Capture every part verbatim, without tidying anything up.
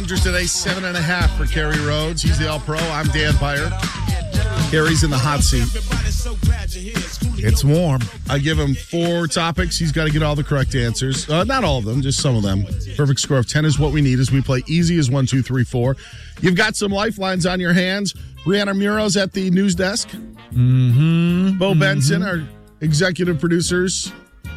over-unders today, seven and a half for Kerry Rhodes. He's the All-Pro. I'm Dan Byer. Kerry's in the hot seat. It's warm. I give him four topics. He's got to get all the correct answers. Uh, not all of them, just some of them. Perfect score of ten is what we need as we play easy as one, two, three, four. You've got some lifelines on your hands. Brianna Muro's at the news desk. Mm-hmm. Bo mm-hmm. Benson, our executive producers,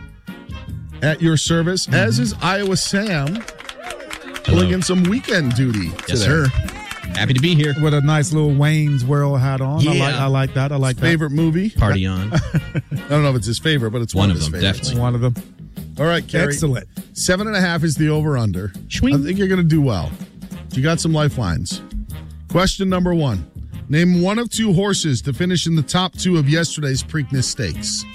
at your service, mm-hmm. as is Iowa Sam, pulling in some weekend duty today. Yes, sir. Happy to be here. With a nice little Wayne's World hat on. Yeah. I like I like that. I like that. Favorite movie? Party on. I don't know if it's his favorite, but it's one, one of of his them, favorites. definitely. One of them. All right, Kerry. Excellent. Seven and a half is the over-under. Schwing. I think you're going to do well. You got some lifelines. Question number one. Name one of two horses to finish in the top two of yesterday's Preakness Stakes.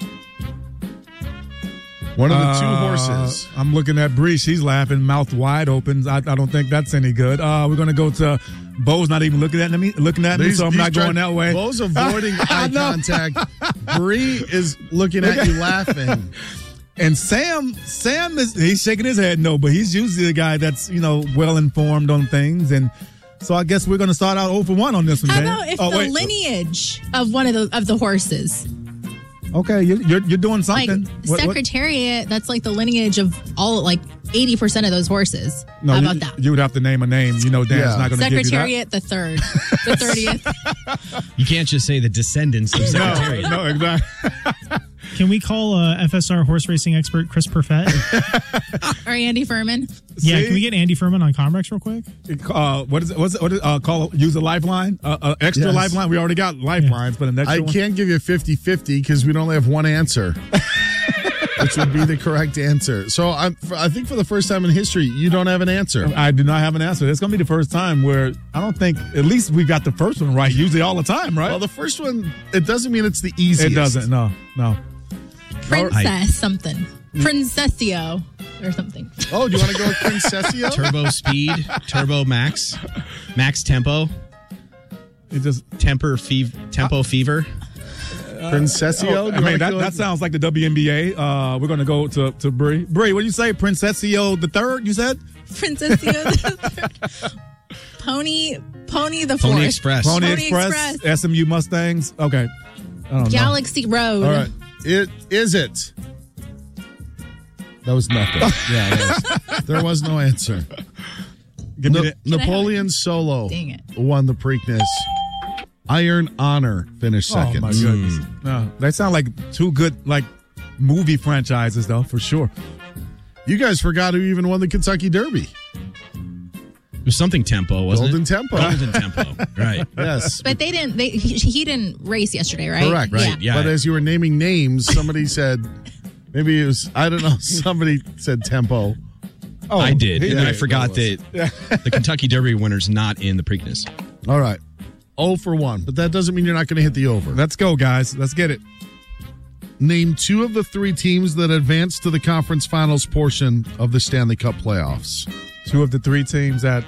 One of the uh, two horses. I'm looking at Bree. She's laughing, mouth wide open. I, I don't think that's any good. Uh, we're going to go to Bo's not even looking at me, looking at me, These- so I'm these not going trying- that way. Bo's avoiding eye know. contact. Bree is looking at you laughing. And Sam, Sam is he's shaking his head no, but he's usually the guy that's, you know, well informed on things. And so I guess we're going to start out zero for one on this one. How Dan. about if oh, the wait. lineage of one of the of the horses, Okay, you're you're, you're doing like something. What- what- Secretariat, that's like the lineage of all like eighty percent of those horses. No, How you, about that? You would have to name a name. You know, Dan's Yeah. not going to give you that. Secretariat, the third, the thirtieth. You can't just say the descendants of Secretariat. No, no, exactly. Can we call uh, F S R horse racing expert Chris Perfett? Or Andy Furman. Yeah, See? can we get Andy Furman on Comrex real quick? Uh, what is it? What's it? What is, uh, call use a lifeline? Uh, uh, extra Yes. lifeline? We already got lifelines, but an extra I one? can't give you fifty-fifty because we only have one answer, which would be the correct answer. So I'm, I think for the first time in history, you don't have an answer. I do not have an answer. It's going to be the first time where I don't think, at least we got the first one right, usually all the time, right? Well, the first one, it doesn't mean it's the easiest. It doesn't. No, no. Princess I- something. Princessio or something. Oh, do you want to go with Princessio? Turbo speed, turbo max, max tempo, It just, temper fev- tempo fever. Princessio? Do you I wanna mean, that, go that with- sounds like the W N B A. Uh, we're going to go to, to Bree. Bree, what do you say? Princessio the third, you said? Princessio the third. Pony, Pony the fourth. Pony Express. Pony, Pony Express, Express. S M U Mustangs. Okay. I don't know. Galaxy Road. All right. It is it. That was nothing. Yeah, it was. There was no answer. Give me Na- the- Napoleon Solo Dang it. won the Preakness. Iron Honor finished second. Oh, my goodness. No, they sound like two good, like, movie franchises, though, for sure. You guys forgot who even won the Kentucky Derby. It was something tempo, wasn't Golden it? Tempo. Golden tempo. Right. Yes. But they didn't. They he, he didn't race yesterday, right? Correct. Right, yeah. But as you were naming names, somebody said, maybe it was, I don't know, somebody said Tempo. Oh, I did. he And then I did. forgot that that the Kentucky Derby winner's not in the Preakness. All right. oh for one. But that doesn't mean you're not going to hit the over. Let's go, guys. Let's get it. Name two of the three teams that advanced to the conference finals portion of the Stanley Cup playoffs. Two of the three teams that,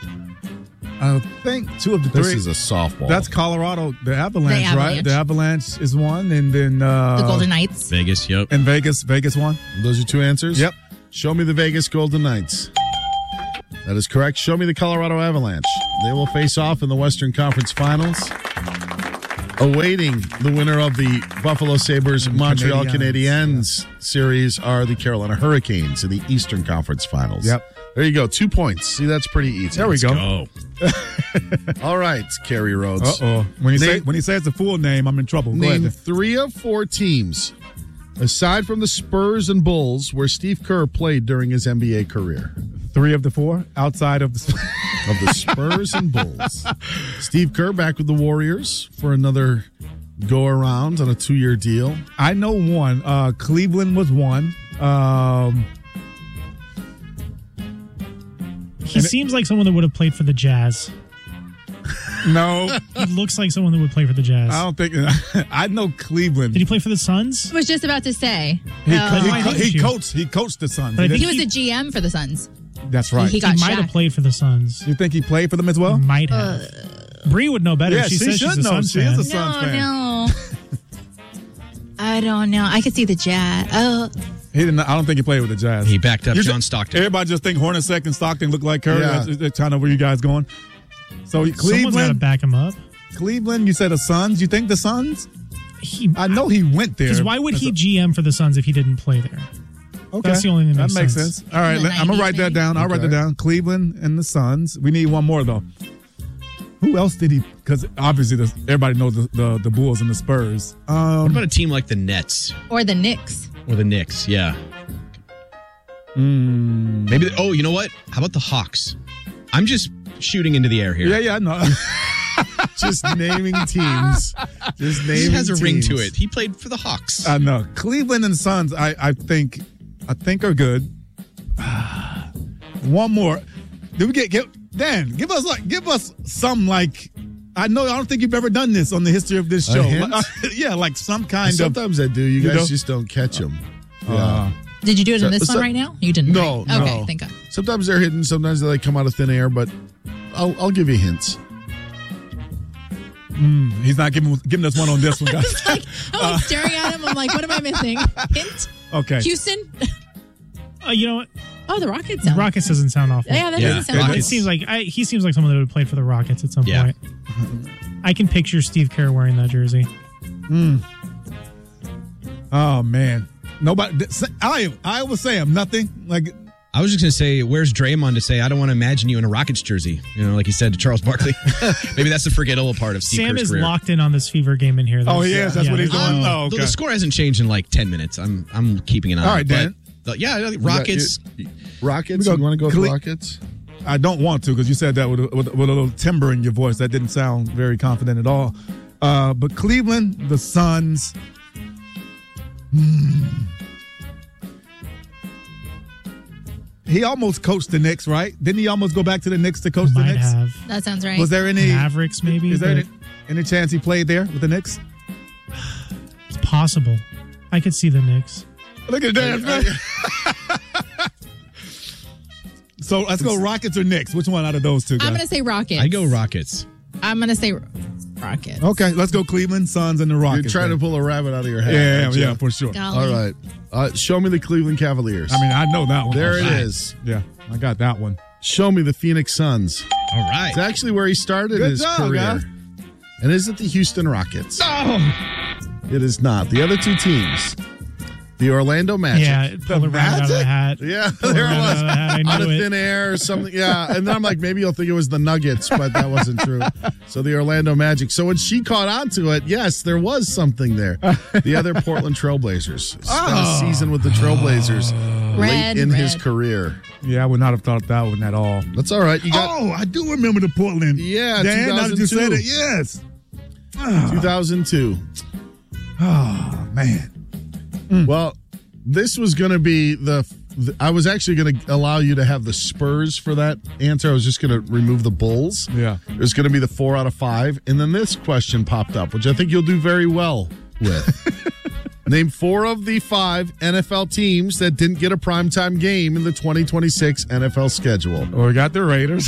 I think two of the This three. is a softball. That's Colorado, the Avalanche, The right? Avalanche. The Avalanche is one, and then uh, The Golden Knights. Vegas, yep. and Vegas, Vegas one. Those are two answers? Yep. Show me the Vegas Golden Knights. That is correct. Show me the Colorado Avalanche. They will face off in the Western Conference Finals. Awaiting the winner of the Buffalo Sabres Montreal Canadiens series are the Carolina Hurricanes in the Eastern Conference Finals. Yep. There you go. Two points. See, that's pretty easy. There we go. Go. All right, Kerry Rhodes. Uh oh. When he say Name- when he says the full name, I'm in trouble. Go Name ahead. three of four teams, aside from the Spurs and Bulls, where Steve Kerr played during his N B A career. Three of the four outside of the. Of the Spurs and Bulls. Steve Kerr back with the Warriors for another go around on a two-year deal. I know one. Uh, Cleveland was one. Um, He seems like someone that would have played for the Jazz. no, He looks like someone that would play for the Jazz. I don't think. I know Cleveland. Did he play for the Suns? I was just about to say. He, Uh, he, Why co- didn't he you? coached. He coached the Suns. But I He think he didn't- was the G M for the Suns. That's right. He He got might have Shaq. played for the Suns. you think he played for them as well? Might have. Bree would know better. Yeah, she, she says should she's a know. Suns She fan. is a Suns No, fan. no. I don't know. I could see the Jazz. Oh, He didn't. I don't think he played with the Jazz. He backed up You John ju- Stockton. Everybody just think Hornacek and Stockton look like Curry. Yeah. That's, that's kind of where you guys going. So Someone's got to Cleveland, back him up. Cleveland. You said the Suns. You think the Suns? He, I know he went there. because why would That's he a- G M for the Suns if he didn't play there? Okay. That's the only thing that that makes makes sense. sense. All right, In the let- I'm gonna write that nineties, down. I'll write that Okay. down. Cleveland and the Suns. We need one more though. Who else did he? Because obviously the, everybody knows the, the the Bulls and the Spurs. What Um, about a team like the Nets Or the Knicks. or the Knicks? Yeah. mm, Maybe. The, oh, you know what? How about the Hawks? I'm just shooting into the air here. yeah, yeah, no. Just naming teams. Just naming It has a ring to teams. it. He played for the Hawks. I know. Cleveland and Suns. I I think I think are good. One more. Did we get get Dan? Give us like give us some like. I know. I don't think you've ever done this on the history of this A show. hint? Like, yeah, like some kind of. Sometimes I do. You You guys know? just don't catch them. Uh, Did you do it So- in this so- one right now? You didn't. No, right? no. Okay, thank God. Sometimes they're hidden. Sometimes they like come out of thin air. But I'll I'll give you hints. he's not giving giving us one on this one, guys. Like, I'm like staring at him. I'm like, what am I missing? Hint? Okay. Houston? Uh, you know what? Oh, the Rockets sound. Rockets doesn't sound awful. Yeah, that Yeah. doesn't sound Rockets. It Rockets. seems like I, he seems like someone that would play for the Rockets at some Yeah. point. I can picture Steve Kerr wearing that jersey. Oh man. Nobody. I I was saying nothing. Like I was just going to say, where's Draymond to say, I don't want to imagine you in a Rockets jersey? You know, like he said to Charles Barkley. Maybe that's the forgettable part of Steve Sam Kerr's is career. locked in on this Fever game in here. Oh, There's- he is? That's what he's there's doing? no- Oh, The- okay. The score hasn't changed in like ten minutes. I'm I'm keeping an eye All on right, it. Dan. But, the- yeah, You got- Rockets. you- Rockets. We go You want to go with Cle- Rockets? I don't want to because you said that with a, with, with a little timber in your voice. That didn't sound very confident at all. Uh, but Cleveland, the Suns. Hmm. He almost coached the Knicks, right? Didn't he almost go back to the Knicks to coach the Might Knicks? have That sounds right. Was there any? Mavericks, maybe. Is there but any, any chance he played there with the Knicks? It's possible. I could see the Knicks. Look at that, man. So let's go Rockets or Knicks. Which one out of those two? Guys? I'm going to say Rockets. I go Rockets. I'm going to say Rockets. Okay, let's go Cleveland, Suns, and the You're Rockets. trying to then. pull a rabbit out of your hat. Yeah, aren't you? yeah, for sure. Golly. All right. Uh, show me the Cleveland Cavaliers. I mean, I know that one. there it Right. is. Yeah, I got that one. Show me the Phoenix Suns. All right. It's actually where he started Good his job, career. guys. And is it the Houston Rockets? It is not. The other two teams, the Orlando Magic. Yeah, pull a rabbit out of the Magic? hat. Yeah, Pull a there it rabbit was. out of the hat. I Out of knew it. thin air or something. Yeah. And then I'm like, maybe you'll think it was the Nuggets, but that wasn't true. So the Orlando Magic. So when she caught on to it, yes, there was something there. The other Portland Trailblazers. Spent a season with the Trailblazers late Red, in his red. career. Yeah, I would not have thought that one at all. That's all right. You got Oh, I do remember the Portland. Yeah, Dan, now that you said two thousand two. it, yes. two thousand two. Oh man. Well, this was going to be the, the. I was actually going to allow you to have the Spurs for that answer. I was just going to remove the Bulls. Yeah. It was going to be the four out of five. And then this question popped up, which I think you'll do very well with. Name four of the five N F L teams that didn't get a primetime game in the twenty twenty-six N F L schedule. Well, we got the Raiders.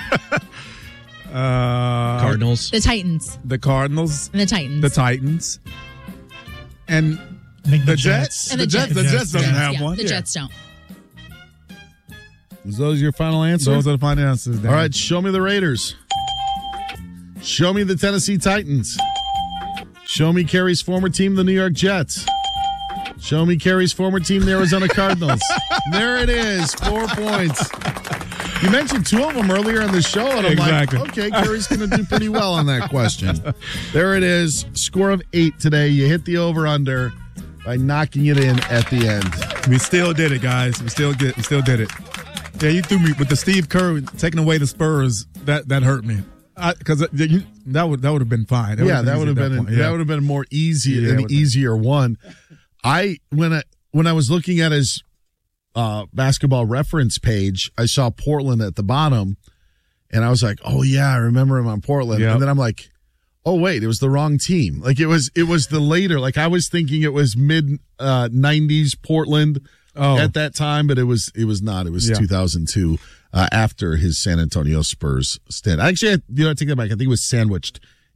uh, Cardinals. The Titans. the Cardinals, And the Titans. the Titans, and I think the Jets. And The the Jets. The Jets. Jets doesn't Yeah. have yeah, one. The Yeah. Jets don't. Is those your final answer? Those are the final answers. Dan. All right, show me the Raiders. Show me the Tennessee Titans. Show me Kerry's former team, the New York Jets. Show me Kerry's former team, the Arizona Cardinals. There it is, four points. You mentioned two of them earlier in the show, and I'm Exactly. like, okay, Kerry's going to do pretty well on that question. There it is, score of eight today. You hit the over-under by knocking it in at the end. We still did it, guys. We still get. We still did it. Yeah, you threw me with the Steve Kerr taking away the Spurs. That that hurt me. Because that would that would have been fine. It Yeah, that easy would have at been point. that Yeah. would have been more easy, Yeah, it an would've been. easier one. I when I when I was looking at his uh, basketball reference page, I saw Portland at the bottom, and I was like, "Oh yeah, I remember him on Portland." Yep. And then I'm like, "Oh wait, it was the wrong team." Like it was it was the later. Like I was thinking it was mid uh, nineties Portland Oh. at that time, but it was it was not. It was Yeah. two thousand two uh, after his San Antonio Spurs stint. Actually, I, you know, I take that back. I think it was sandwiched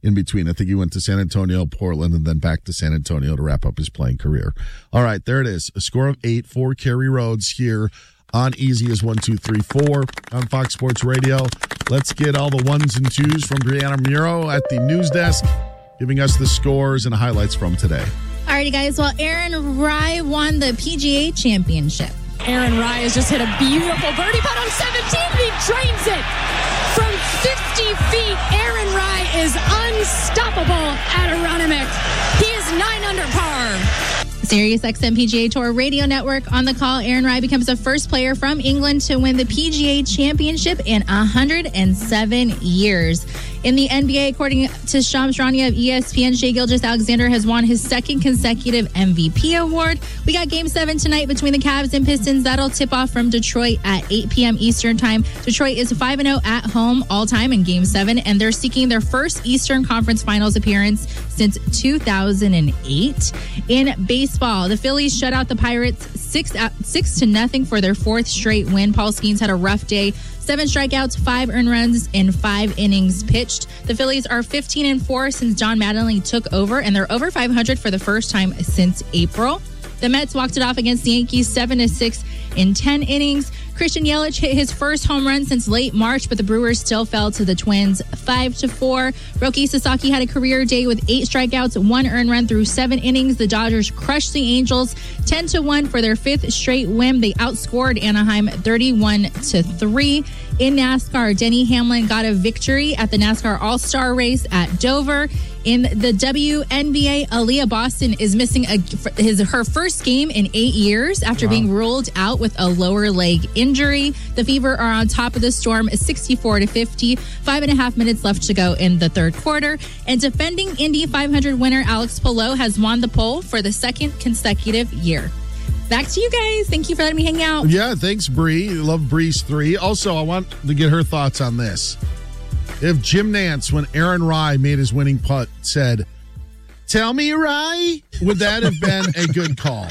in between. I think he went to San Antonio, Portland, and then back to San Antonio to wrap up his playing career. All right, there it is. A score of eight for Kerry Rhodes here on Easy as one, two, three, four on Fox Sports Radio. Let's get all the ones and twos from Brianna Muro at the news desk, giving us the scores and highlights from today. Alrighty, guys. Well, Aaron Rai won the P G A Championship. Aaron Rai has just hit a beautiful birdie putt on seventeen. He drains it from fifty feet. Aaron Rai is unstoppable at Aronimink. He is nine under par. Sirius X M P G A Tour Radio Network on the call. Aaron Rai becomes the first player from England to win the P G A Championship in one hundred seven years. In the N B A, according to Shams Charania of E S P N, Shai Gilgeous-Alexander has won his second consecutive M V P award. We got Game seven tonight between the Cavs and Pistons. That'll tip off from Detroit at eight p.m. Eastern Time. Detroit is five and oh at home all-time in Game seven, and they're seeking their first Eastern Conference Finals appearance since two thousand eight. In baseball, the Phillies shut out the Pirates six, six to nothing for their fourth straight win. Paul Skeens had a rough day. Seven strikeouts, five earned runs, and five innings pitched. The Phillies are fifteen and four since John Mattingly took over, and they're over five hundred for the first time since April. The Mets walked it off against the Yankees seven to six in ten innings. Christian Yelich hit his first home run since late March, but the Brewers still fell to the Twins five to four. Roki Sasaki had a career day with eight strikeouts, one earned run through seven innings. The Dodgers crushed the Angels ten to one for their fifth straight win. They outscored Anaheim thirty-one to three. In NASCAR, Denny Hamlin got a victory at the NASCAR All-Star Race at Dover. In the W N B A, Aaliyah Boston is missing a, his her first game in eight years after wow. being ruled out with a lower leg injury. The Fever are on top of the Storm, sixty-four to fifty. Five and a half minutes left to go in the third quarter. And defending Indy five hundred winner Alex Palou has won the pole for the second consecutive year. Back to you guys. Thank you for letting me hang out. Yeah, thanks, Bree. Love Breeze three. Also, I want to get her thoughts on this. If Jim Nantz, when Aaron Rai made his winning putt, said, "Tell me, Rai," would that have been a good call?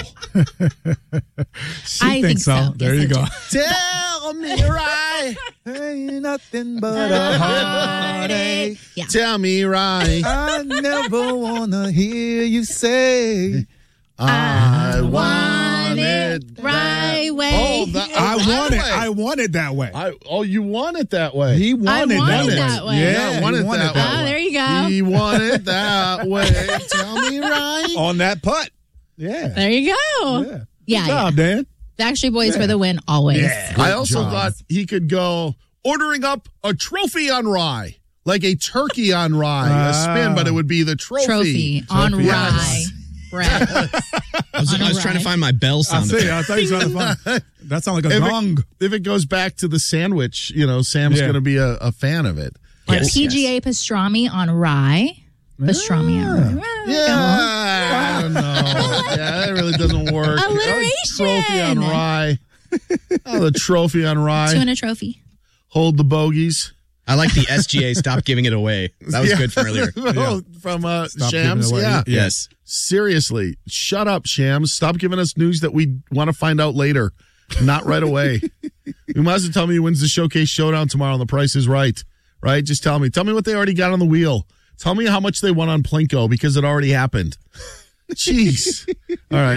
She I thinks think so. so. There Yes, you go. Tell me, Rai. Ain't nothing but a heartache. Yeah. Tell me, Rai. I never want to hear you say, I want want it it right that- way. Oh, that, oh, I that want it. way. I want it that way. I, oh, you want it that way. He wanted, want that, it way. that way. Yeah, Yeah, he want it wanted that that Oh, way. there you go. He wanted that way. Tell me, Rai. On that putt. Yeah. There you go. Yeah. Yeah, Good job, Dan. Backstreet Boys for the win always. Yeah. I Good also job. thought he could go ordering up a trophy on Rai, like a turkey on Rai, a Ah. spin, but it would be the trophy. Trophy on Trophy, rye yes. bread. I was, I was trying to find my bell I sound see. effect. I thought you were trying to find. That sounds like a If gong. it, if it goes back to the sandwich, you know, Sam's Yeah. going to be a, a fan of it. Like Yes, P G A pastrami on rye. Pastrami on rye. Yeah, I don't know. Yeah, that really doesn't work. Alliteration. Trophy on Rye. Oh, the trophy on Rye. Tuna trophy. Hold the bogeys. I like the S G A stop giving it away. That was Yeah. good from earlier. Oh, from uh, Stop giving Shams. it away. Yeah. Yes. Seriously, shut up, Shams. Stop giving us news that we want to find out later, not right away. You might as well tell me who wins the Showcase Showdown tomorrow on The Price is Right. Right? Just tell me. Tell me what they already got on the wheel. Tell me how much they won on Plinko because it already happened. Jeez. All right.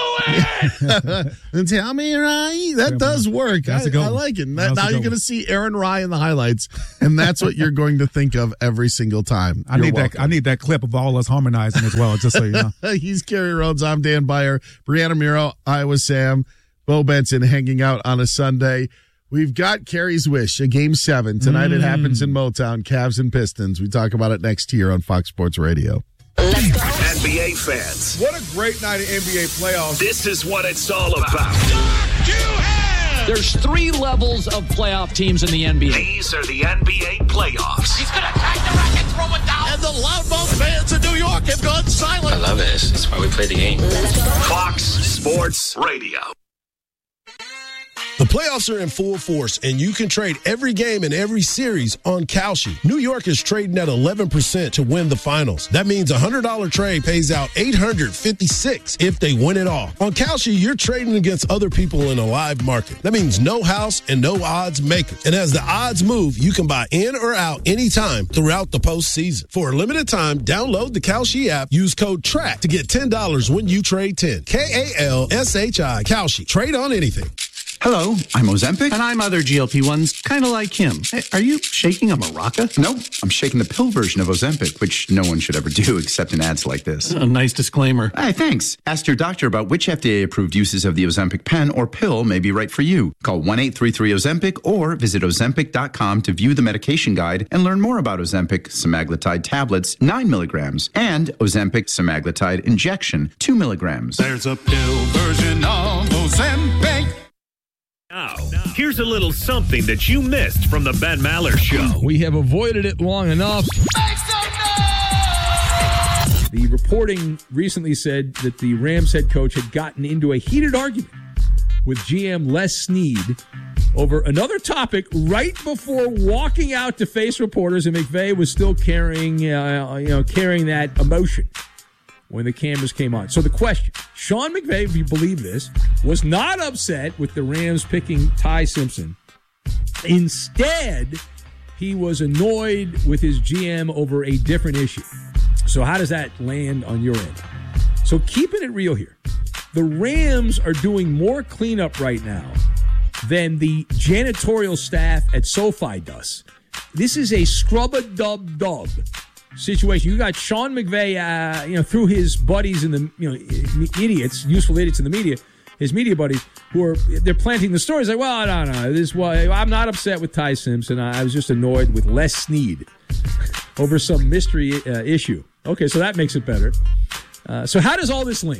And tell me, Rye. That Yeah, does work. That's I, a good I one. like it. That's a Now good you're one. going to see Aaron Rye in the highlights, and that's what you're going to think of every single time. I You're need that. welcome. I need that clip of all us harmonizing as well, just so you know. He's Kerry Rhodes. I'm Dan Byer. Brianna Muro. Iowa Sam. Bo Benson hanging out on a Sunday. We've got Kerry's Wish, a game seven. Tonight it happens in Motown, Cavs and Pistons. We talk about it next year on Fox Sports Radio. N B A fans, What a great night of N B A playoffs. this is what it's all about. There's three levels of playoff teams in the N B A. These are the N B A playoffs. He's gonna attack the racket, throw it down. And the loudmouth fans in New York have gone silent. I love it. That's why we play the game. Fox Sports Radio. The playoffs are in full force, and you can trade every game and every series on Kalshi. New York is trading at eleven percent to win the finals. That means a one hundred dollars trade pays out eight hundred fifty-six dollars if they win it all. On Kalshi, you're trading against other people in a live market. That means no house and no odds makers. And as the odds move, you can buy in or out anytime throughout the postseason. For a limited time, download the Kalshi app. Use code TRACK to get ten dollars when you trade ten. K A L S H I, Kalshi. Trade on anything. Hello, I'm Ozempic. And I'm other G L P ones, kind of like him. Hey, are you shaking a maraca? Nope, I'm shaking the pill version of Ozempic, which no one should ever do except in ads like this. A nice disclaimer. Hey, thanks. Ask your doctor about which F D A-approved uses of the Ozempic pen or pill may be right for you. Call one eight three three Ozempic or visit Ozempic dot com to view the medication guide and learn more about Ozempic semaglutide tablets, nine milligrams, and Ozempic semaglutide injection, two milligrams. There's a pill version of Ozempic. Now, here's a little something that you missed from the Ben Maller Show. We have avoided it long enough. The reporting recently said that the Rams head coach had gotten into a heated argument with G M Les Snead over another topic right before walking out to face reporters, and McVay was still carrying, uh, you know, carrying that emotion when the cameras came on. So the question, Sean McVay, if you believe this, was not upset with the Rams picking Ty Simpson. Instead, he was annoyed with his G M over a different issue. So how does that land on your end? So keeping it real here, the Rams are doing more cleanup right now than the janitorial staff at SoFi does. This is a scrub-a-dub-dub situation. You got Sean McVay, uh, you know, through his buddies and the, you know, idiots, useful idiots in the media, his media buddies, who are, they're planting the stories like, well, no, no, this is why I'm not upset with Ty Simpson. I was just annoyed with Les Snead over some mystery uh, issue. Okay, so that makes it better. Uh, so how does all this land?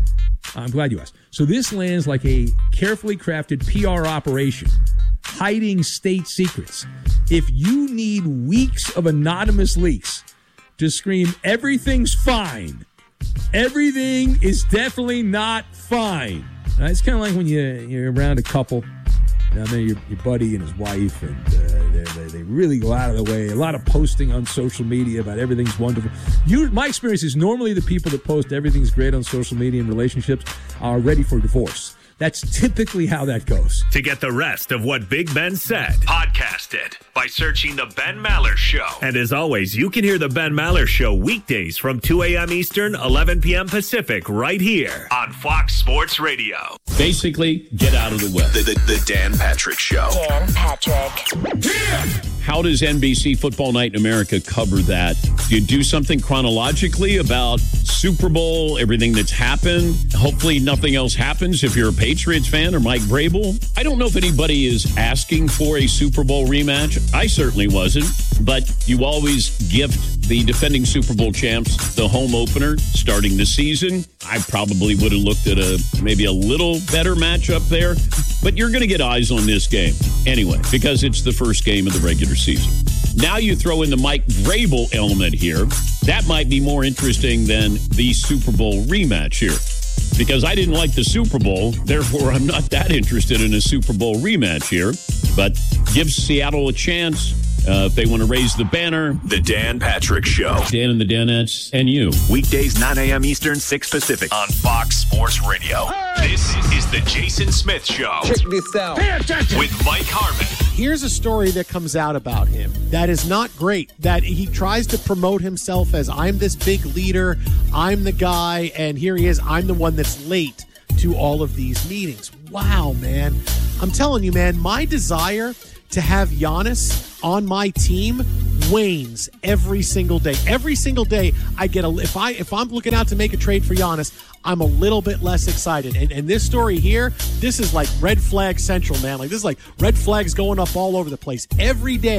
I'm glad you asked. So this lands like a carefully crafted P R operation, hiding state secrets. If you need weeks of anonymous leaks to scream, everything's fine, everything is definitely not fine. Now, it's kind of like when you, you're around a couple, down there, your, your buddy and his wife, and uh, they, they, they really go out of the way. A lot of posting on social media about everything's wonderful. You, my experience is normally the people that post everything's great on social media and relationships are ready for divorce. That's typically how that goes. To get the rest of what Big Ben said, podcast it by searching The Ben Maller Show. And as always, you can hear The Ben Maller Show weekdays from two a.m. Eastern, eleven p.m. Pacific, right here on Fox Sports Radio. Basically, get out of the way. The, the, the Dan Patrick Show. Dan Patrick. Yeah. How does N B C Football Night in America cover that? Do you do something chronologically about Super Bowl, everything that's happened? Hopefully nothing else happens if you're a Patriots fan or Mike Vrabel. I don't know if anybody is asking for a Super Bowl rematch. I certainly wasn't. But you always gift the defending Super Bowl champs the home opener starting the season. I probably would have looked at a maybe a little better matchup there. But you're going to get eyes on this game anyway, because it's the first game of the regular season. Now you throw in the Mike Vrabel element here. That might be more interesting than the Super Bowl rematch here. Because I didn't like the Super Bowl, therefore I'm not that interested in a Super Bowl rematch here. But gives Seattle a chance uh, if they want to raise the banner. The Dan Patrick Show. Dan and the Danettes and you. Weekdays, nine a.m. Eastern, six Pacific on Fox Sports Radio. Hey! This is the Jason Smith Show. Check this out. With Mike Harmon. Here's a story that comes out about him that is not great, that he tries to promote himself as, I'm this big leader, I'm the guy, and here he is, I'm the one that's late to all of these meetings. Wow, man. I'm telling you, man, my desire to have Giannis on my team wanes every single day. Every single day I get a if I if I'm looking out to make a trade for Giannis, I'm a little bit less excited. And and this story here, this is like red flag central, man. Like this is like red flags going up all over the place. Every day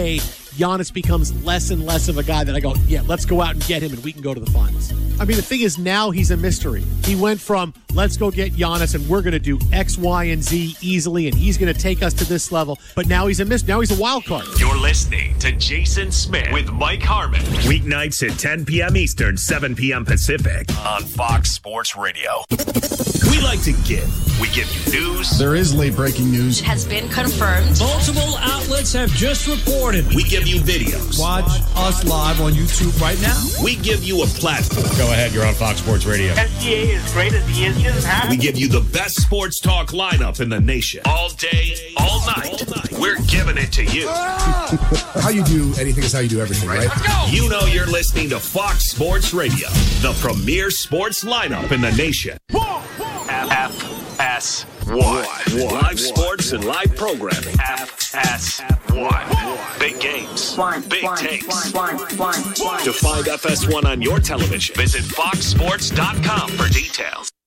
Giannis becomes less and less of a guy that I go, yeah, let's go out and get him and we can go to the finals. I mean, the thing is now he's a mystery. He went from let's go get Giannis and we're going to do X, Y, and Z easily and he's going to take us to this level. But now he's a mystery. Now he's a wild card. You're listening to Jason Smith with Mike Harmon. Weeknights at ten p.m. Eastern, seven p.m. Pacific on Fox Sports Radio. We like to give. We give you news. There is late breaking news. It has been confirmed. Multiple outlets have just reported. We give you videos. Watch us live on YouTube right now. We give you a platform. Go ahead, you're on Fox Sports Radio. S G A is great as he is. He doesn't have We give you the best sports talk lineup in the nation. All day, all night. All night. We're giving it to you. How you do anything is how you do everything, right? You know you're listening to Fox Sports Radio, the premier sports lineup in the nation. F S one. Live sports and live programming. F S one. Big games. Big takes. To find F S one on your television, visit fox sports dot com for details.